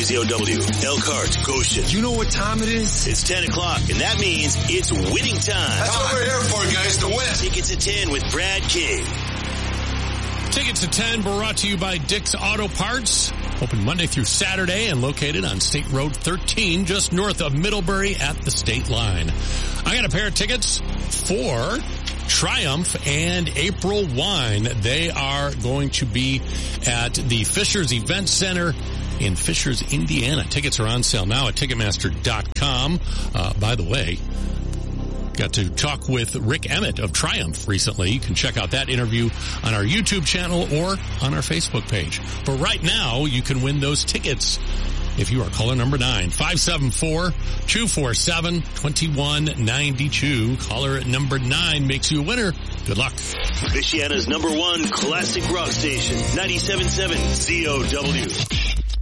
WZOW, Elkhart, Goshen. You know what time it is? It's 10 o'clock, and that means it's winning time. That's what we're here for, guys, to win. Tickets at 10 with Brad King. Tickets at 10 brought to you by Dick's Auto Parts. Open Monday through Saturday and located on State Road 13, just north of Middlebury at the state line. I got a pair of tickets for Triumph and April Wine. They are going to be at the Fishers Event Center in Fishers, Indiana. Tickets are on sale now at Ticketmaster.com. By the way, got to talk with Rick Emmett of Triumph recently. You can check out that interview on our YouTube channel or on our Facebook page. But right now, you can win those tickets if you are caller number 9, 574-247-2192. Caller number 9 makes you a winner. Good luck. Michiana's #1 classic rock station, 97.7 ZOW.